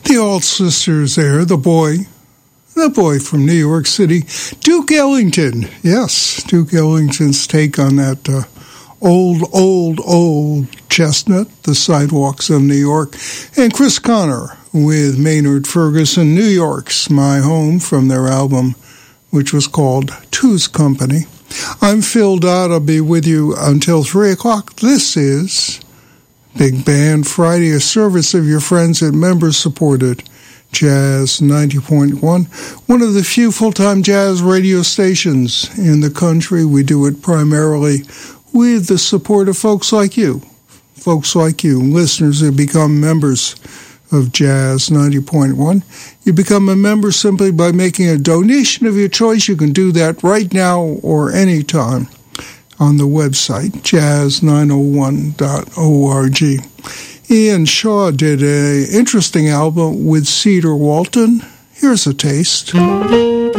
The Alt Sisters there, the boy from New York City, Duke Ellington. Yes, Duke Ellington's take on that old chestnut, The Sidewalks of New York. And Chris Connor with Maynard Ferguson, New York's My Home, from their album, which was called Two's Company. I'm Phil Dodd. I'll be with you until 3 o'clock. This is Big Band Friday, a service of your friends at member-supported Jazz 90.1, one of the few full-time jazz radio stations in the country. We do it primarily with the support of folks like you, listeners who become members of Jazz 90.1. You become a member simply by making a donation of your choice. You can do that right now or anytime on the website, jazz901.org. Ian Shaw did an interesting album with Cedar Walton. Here's a taste.